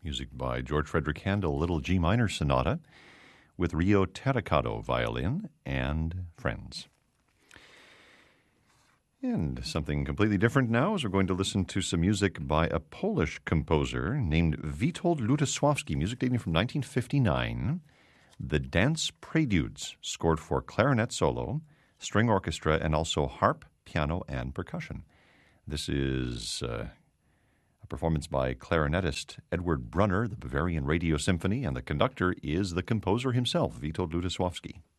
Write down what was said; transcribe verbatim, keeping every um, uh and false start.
Music by George Frederick Handel, Little G Minor Sonata, with Rio Terracato violin and friends. And something completely different now is we're going to listen to some music by a Polish composer named Witold Lutosławski, music dating from nineteen fifty-nine. The Dance Preludes, scored for clarinet solo, string orchestra, and also harp, piano, and percussion. This is uh, a performance by clarinetist Edward Brunner, the Bavarian Radio Symphony, and the conductor is the composer himself, Witold Lutosławski.